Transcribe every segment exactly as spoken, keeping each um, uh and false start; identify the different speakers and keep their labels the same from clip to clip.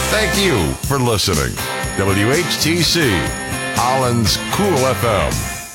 Speaker 1: Thank you for listening. W H T C, Holland's Cool F M.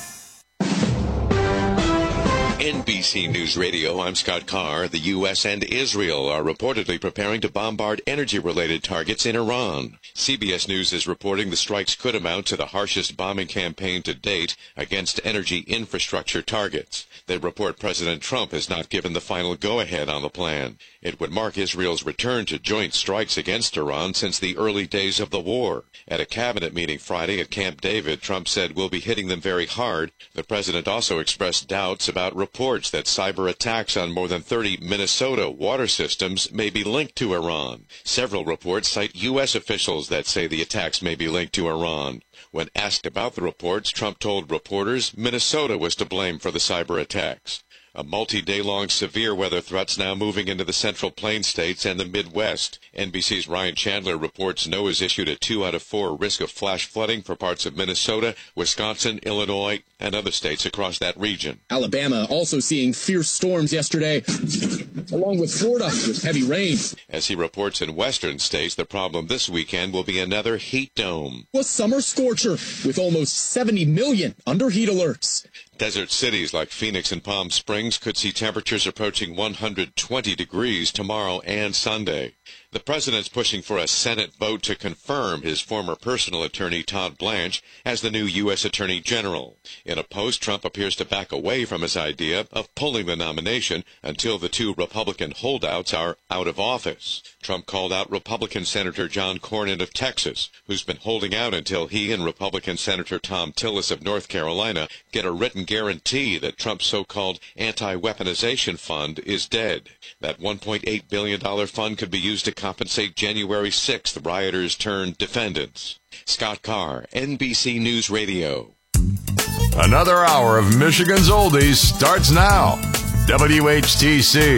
Speaker 2: N B C News Radio, I'm Scott Carr. The U S and Israel are reportedly preparing to bombard energy-related targets in Iran. C B S News is reporting the strikes could amount to the harshest bombing campaign to date against energy infrastructure targets. They report President Trump has not given the final go-ahead on the plan. It would mark Israel's return to joint strikes against Iran since the early days of the war. At a cabinet meeting Friday at Camp David, Trump said, "We'll be hitting them very hard." The president also expressed doubts about reports that cyber attacks on more than thirty Minnesota water systems may be linked to Iran. Several reports cite U S officials that say the attacks may be linked to Iran. When asked about the reports, Trump told reporters Minnesota was to blame for the cyber attacks. A multi-day-long severe weather threat's now moving into the Central Plains states and the Midwest. N B C's Ryan Chandler reports NOAA's issued a two out of four risk of flash flooding for parts of Minnesota, Wisconsin, Illinois, and other states across that region.
Speaker 3: Alabama also seeing fierce storms yesterday, along with Florida with heavy rain.
Speaker 2: As he reports in western states, the problem this weekend will be another heat dome.
Speaker 3: A summer scorcher with almost seventy million under heat alerts.
Speaker 2: Desert cities like Phoenix and Palm Springs could see temperatures approaching one hundred twenty degrees tomorrow and Sunday. The president's pushing for a Senate vote to confirm his former personal attorney, Todd Blanche, as the new U S Attorney General. In a post, Trump appears to back away from his idea of pulling the nomination until the two Republican holdouts are out of office. Trump called out Republican Senator John Cornyn of Texas, who's been holding out until he and Republican Senator Thom Tillis of North Carolina get a written guarantee that Trump's so-called anti-weaponization fund is dead. That one point eight billion dollars fund could be used to compensate January sixth rioters turned defendants. Scott Carr, N B C News Radio.
Speaker 1: Another hour of Michigan's Oldies starts now. W H T C.